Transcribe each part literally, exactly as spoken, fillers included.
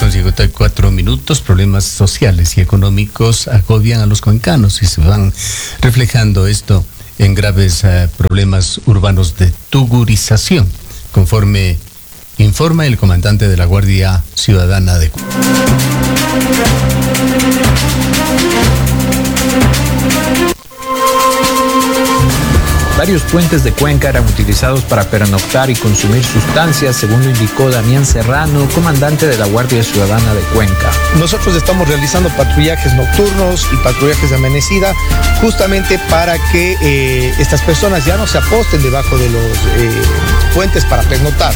con cincuenta y cuatro minutos. Problemas sociales y económicos agobian a los cuencanos y se van reflejando esto en graves uh, problemas urbanos de tugurización, conforme informa el comandante de la Guardia Ciudadana de Cuenca. Varios puentes de Cuenca eran utilizados para pernoctar y consumir sustancias, según lo indicó Damián Serrano, comandante de la Guardia Ciudadana de Cuenca. Nosotros estamos realizando patrullajes nocturnos y patrullajes de amanecida justamente para que eh, estas personas ya no se aposten debajo de los eh, puentes para pernoctar.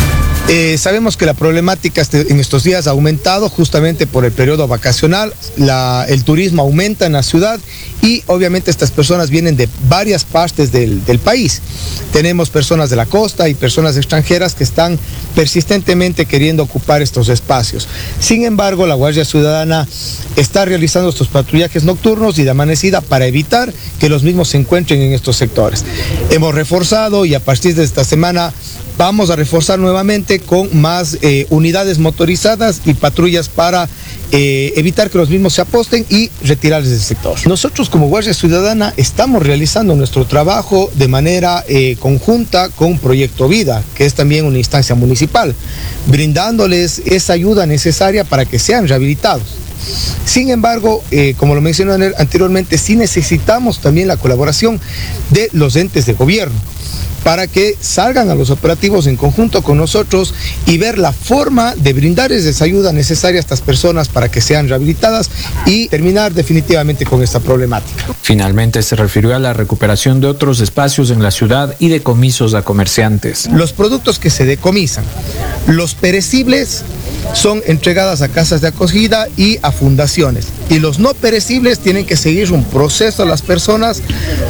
Eh, sabemos que la problemática este, en estos días ha aumentado justamente por el periodo vacacional, la, el turismo aumenta en la ciudad y obviamente estas personas vienen de varias partes del, del país. Tenemos personas de la costa y personas extranjeras que están persistentemente queriendo ocupar estos espacios. Sin embargo, la Guardia Ciudadana está realizando estos patrullajes nocturnos y de amanecida para evitar que los mismos se encuentren en estos sectores. Hemos reforzado y a partir de esta semana vamos a reforzar nuevamente con más eh, unidades motorizadas y patrullas para eh, evitar que los mismos se aposten y retirarles del sector. Nosotros como Guardia Ciudadana estamos realizando nuestro trabajo de manera eh, conjunta con Proyecto Vida, que es también una instancia municipal, brindándoles esa ayuda necesaria para que sean rehabilitados. Sin embargo, eh, como lo mencioné anteriormente, sí necesitamos también la colaboración de los entes de gobierno para que salgan a los operativos en conjunto con nosotros y ver la forma de brindarles esa ayuda necesaria a estas personas para que sean rehabilitadas y terminar definitivamente con esta problemática. Finalmente se refirió a la recuperación de otros espacios en la ciudad y decomisos a comerciantes. Los productos que se decomisan, los perecibles, son entregadas a casas de acogida y a fundaciones. Y los no perecibles tienen que seguir un proceso a las personas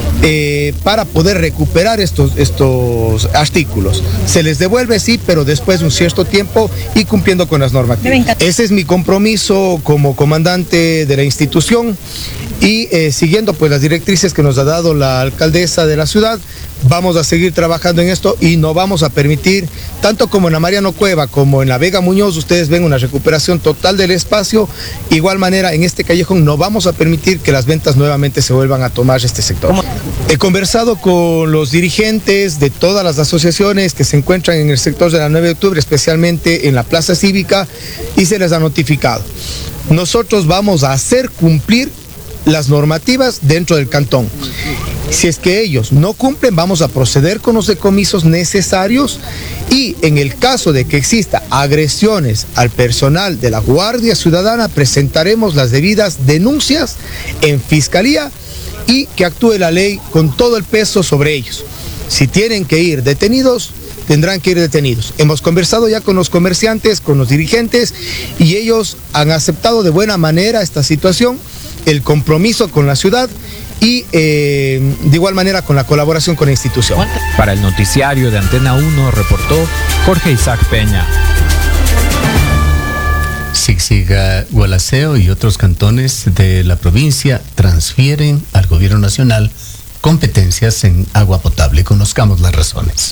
eh, para poder recuperar estos, estos artículos. Se les devuelve, sí, pero después de un cierto tiempo y cumpliendo con las normativas. Ese es mi compromiso como comandante de la institución y eh, siguiendo pues las directrices que nos ha dado la alcaldesa de la ciudad, vamos a seguir trabajando en esto y no vamos a permitir, tanto como en la Mariano Cueva como en la Vega Muñoz, ustedes ven una recuperación total del espacio. Igual manera, en este callejón no vamos a permitir que las ventas nuevamente se vuelvan a tomar este sector. He conversado con los dirigentes de todas las asociaciones que se encuentran en el sector de la nueve de octubre, especialmente en la Plaza Cívica, y se les ha notificado. Nosotros vamos a hacer cumplir las normativas dentro del cantón. Si es que ellos no cumplen, vamos a proceder con los decomisos necesarios y en el caso de que exista agresiones al personal de la Guardia Ciudadana, presentaremos las debidas denuncias en Fiscalía y que actúe la ley con todo el peso sobre ellos. Si tienen que ir detenidos, tendrán que ir detenidos. Hemos conversado ya con los comerciantes, con los dirigentes y ellos han aceptado de buena manera esta situación, el compromiso con la ciudad y eh, de igual manera con la colaboración con la institución. Para el noticiario de Antena uno reportó Jorge Isaac Peña. Sixiga, Gualaceo y otros cantones de la provincia transfieren al gobierno nacional competencias en agua potable. Conozcamos las razones.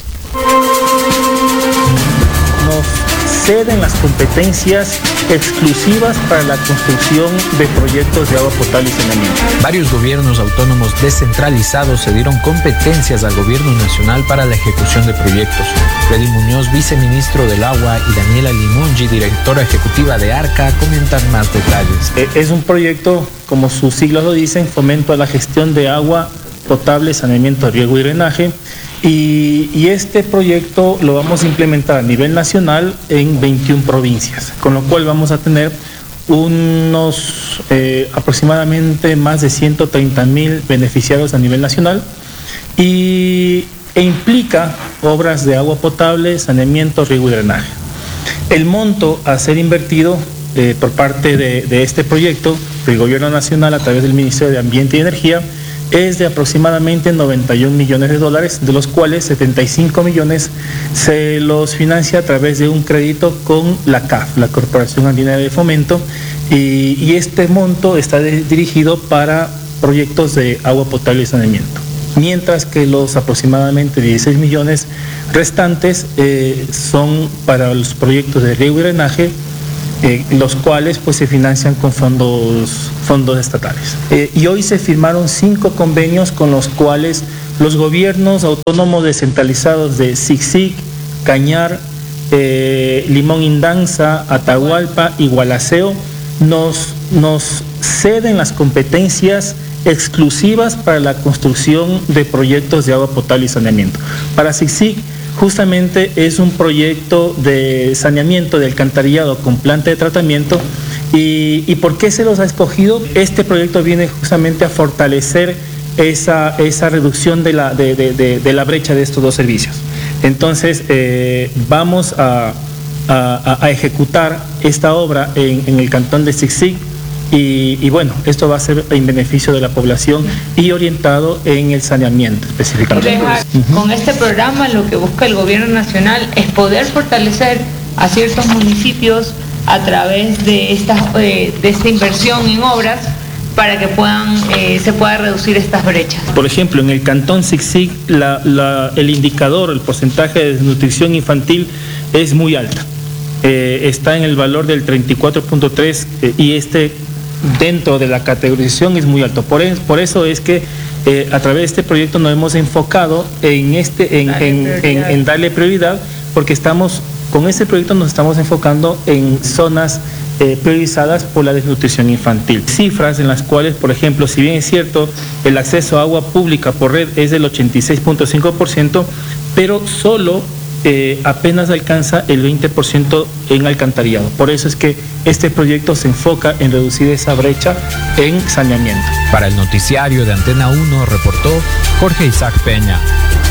Nos ceden las competencias exclusivas para la construcción de proyectos de agua potable y saneamiento. Varios gobiernos autónomos descentralizados cedieron competencias al gobierno nacional para la ejecución de proyectos. Freddy Muñoz, viceministro del Agua, y Daniela Limongi, directora ejecutiva de ARCA, comentan más detalles. Es un proyecto, como sus siglas lo dicen, fomento a la gestión de agua potable, saneamiento, riego y drenaje. Y, y este proyecto lo vamos a implementar a nivel nacional en veintiuna provincias, con lo cual vamos a tener unos eh, aproximadamente más de ciento treinta mil beneficiarios a nivel nacional y, e implica obras de agua potable, saneamiento, riego y drenaje. El monto a ser invertido eh, por parte de, de este proyecto del Gobierno Nacional a través del Ministerio de Ambiente y Energía es de aproximadamente noventa y un millones de dólares, de los cuales setenta y cinco millones se los financia a través de un crédito con la C A F, la Corporación Andina de Fomento, y, y este monto está de, dirigido para proyectos de agua potable y saneamiento. Mientras que los aproximadamente dieciséis millones restantes eh, son para los proyectos de riego y drenaje eh, los cuales pues se financian con fondos, fondos estatales. Eh, y hoy se firmaron cinco convenios con los cuales los gobiernos autónomos descentralizados de Siksik, Cañar, eh, Limón Indanza, Atahualpa y Gualaceo nos, nos ceden las competencias exclusivas para la construcción de proyectos de agua potable y saneamiento. Para Siksik justamente es un proyecto de saneamiento de alcantarillado con planta de tratamiento. ¿Y, y por qué se los ha escogido? Este proyecto viene justamente a fortalecer esa, esa reducción de la, de, de, de, de la brecha de estos dos servicios. Entonces eh, vamos a, a, a ejecutar esta obra en, en el cantón de Siksik. Y, y bueno, esto va a ser en beneficio de la población y orientado en el saneamiento específicamente. Con este programa lo que busca el gobierno nacional es poder fortalecer a ciertos municipios a través de esta, de esta inversión en obras para que puedan, eh, se pueda reducir estas brechas. Por ejemplo, en el cantón Siksik la, la, el indicador, el porcentaje de desnutrición infantil es muy alta. Eh, está en el valor del treinta y cuatro punto tres eh, y este dentro de la categorización es muy alto. Por, es, por eso es que eh, a través de este proyecto nos hemos enfocado en, este, en, en, en, en darle prioridad, porque estamos, con este proyecto nos estamos enfocando en zonas eh, priorizadas por la desnutrición infantil. Cifras en las cuales, por ejemplo, si bien es cierto, el acceso a agua pública por red es del ochenta y seis punto cinco por ciento, pero solo Eh, apenas alcanza el veinte por ciento en alcantarillado. Por eso es que este proyecto se enfoca en reducir esa brecha en saneamiento. Para el noticiario de Antena uno reportó Jorge Isaac Peña.